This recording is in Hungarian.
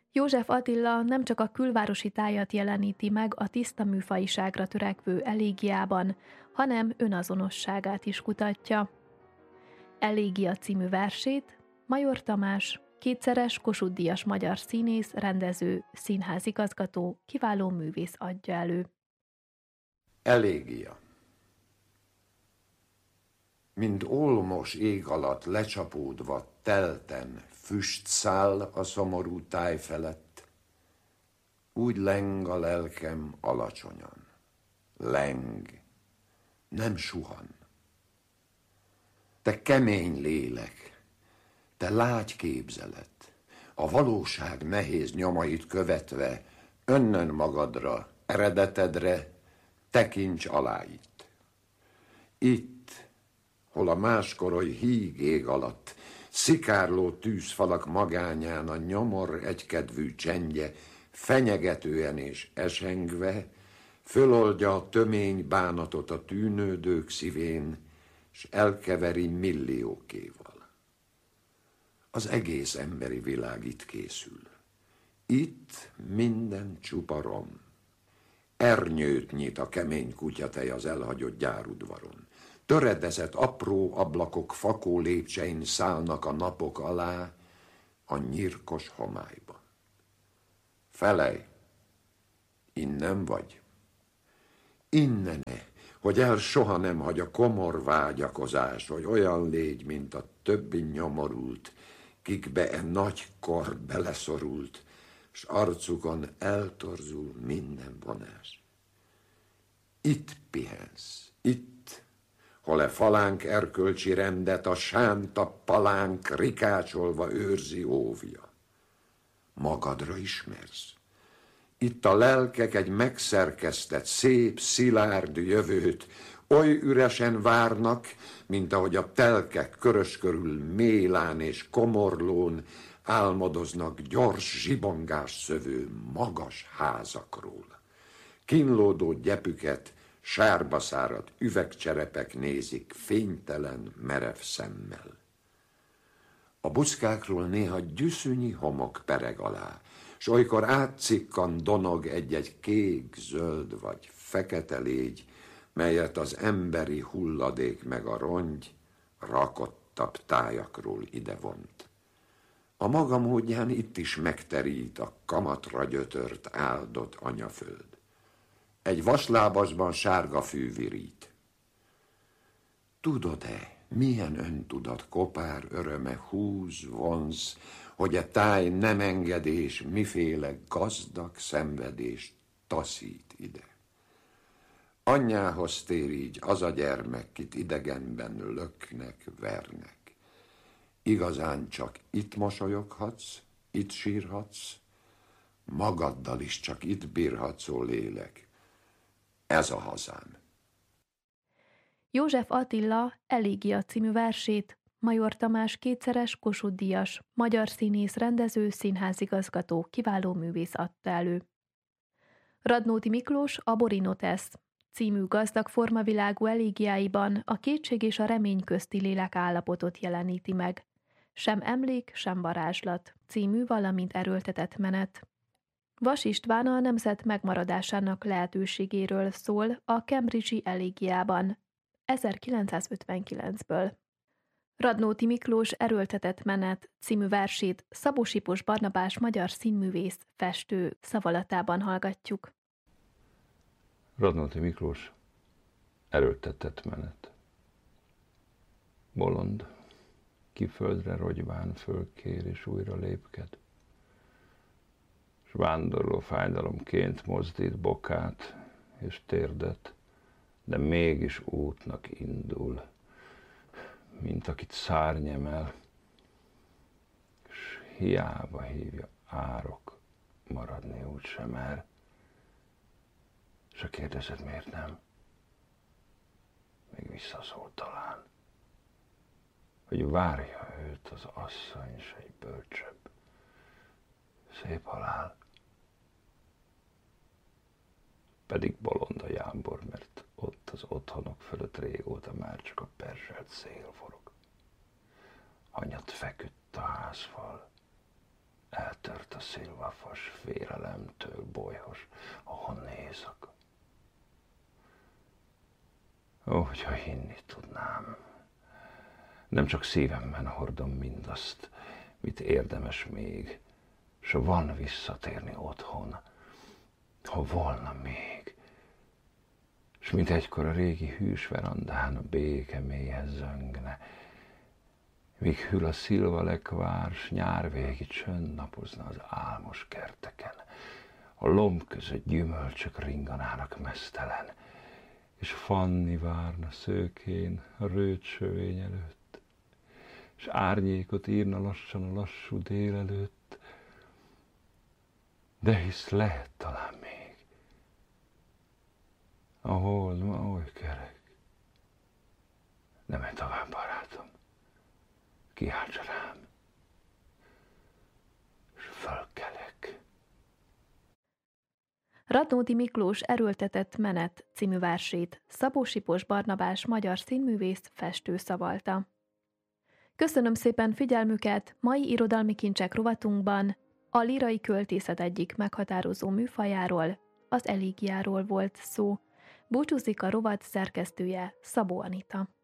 József Attila nem csak a külvárosi tájat jeleníti meg a tiszta műfajiságra törekvő elégiában, hanem önazonosságát is kutatja. Elégia című versét Major Tamás, kétszeres Kossuth-díjas magyar színész, rendező, színházigazgató, kiváló művész adja elő. Elégia. Mint olmos ég alatt lecsapódva telten füst száll a szomorú táj felett, úgy leng a lelkem alacsonyan. Leng, nem suhan. Te kemény lélek, te lágy képzelet, a valóság nehéz nyomait követve, önnön magadra, eredetedre, tekints alá itt. Itt, hol a máskoroly híg ég alatt, szikárló tűzfalak magányán a nyomor egykedvű csendje, fenyegetően és esengve, föloldja a tömény bánatot a tűnődők szívén, s elkeveri milliókéval. Az egész emberi világ itt készül. Itt minden csupa rom. Ernyőt nyit a kemény kutyatej az elhagyott gyárudvaron. Töredezett apró ablakok fakó lépcsein szállnak a napok alá a nyírkos homályba. Felej, innen vagy? Innene, hogy el soha nem hagy a komor vágyakozás, hogy olyan légy, mint a többi nyomorult, kikbe e nagy kor beleszorult, s arcukon eltorzul minden vonás. Itt pihensz, itt, hol e falánk erkölcsi rendet a sánta palánk rikácsolva őrzi óvja. Magadra ismersz. Itt a lelkek egy megszerkesztett, szép, szilárd jövőt oly üresen várnak, mint ahogy a telkek körös körül Mélán és Komorlón álmodoznak gyors zsibongás szövő magas házakról. Kínlódó gyepüket sárba száradt üvegcserepek nézik fénytelen, merev szemmel. A buszkákról néha gyüszünyi homok pereg alá, s olykor átcikkan donog egy-egy kék, zöld vagy fekete légy, melyet az emberi hulladék meg a rongy rakottabb tájakról idevont. A maga módján itt is megterít a kamatra gyötört áldott anyaföld. Egy vaslábasban sárga fű virít. Tudod-e, milyen öntudat kopár öröme húz, vonz, hogy a táj nem engedés, miféle gazdag szenvedést taszít ide. Anyjához tér így az a gyermek, kit idegenben löknek, vernek. Igazán csak itt mosolyoghatsz, itt sírhatsz, magaddal is csak itt bírhatsz, ó lélek. Ez a hazám. József Attila Elégia című versét Major Tamás kétszeres Kossuth-díjas magyar színész, rendező, színházigazgató, kiváló művész adta elő. Radnóti Miklós a Borinotesz című gazdag formavilágú elégiáiban a kétség és a remény közti lélek állapotot jeleníti meg. Sem emlék, sem varázslat című, valamint erőltetett menet. Vas István a nemzet megmaradásának lehetőségéről szól a Cambridge-i elégiában 1959-ből. Radnóti Miklós erőltetett menet című versét Szabó Sipos Barnabás magyar színművész, festő szavalatában hallgatjuk. Radnóti Miklós erőltetett menet. Bolond, ki földre rogyván fölkér és újra lépked, s vándorló fájdalomként mozdít bokát és térdet, de mégis útnak indul, mint akit szárny emel, s hiába hívja árok, maradni úgysem mer. S a kérdezed, miért nem? Még visszaszól talán, hogy várja őt az asszony s egy bölcsebb, szép halál. Pedig bolond a jámbor, mert ott az otthonok fölött régóta már csak a perzselt szél forog. Hanyat feküdt a házfal, eltört a szilvafas, félelemtől bolyhos, ahol nézek. Ó, hogyha hinni tudnám. Nem csak szívemben hordom mindazt, mit érdemes még, s van visszatérni otthon, ha volna még. S mint egykor a régi hűs verandán a béke mélyhez zöngne, míg hűl a szilvalekvár, s nyárvégi csönd napozna az álmos kerteken. A lomb között gyümölcsök ringanának meztelen, és Fanni várna szőkén a rőtsövény előtt, és árnyékot írna lassan a lassú délelőtt, de hisz lehet talán még. A hold ma oly kerek. Nem menj tovább, barátom. Kiálts rám, s fölkelek. Radnóti Miklós Erőltetett menet című versét Szabó Sipos Barnabás magyar színművész festő szavalta. Köszönöm szépen figyelmüket, mai irodalmi kincsek rovatunkban a lírai költészet egyik meghatározó műfajáról, az elégiáról volt szó. Búcsúzik a rovat szerkesztője, Szabó Anita.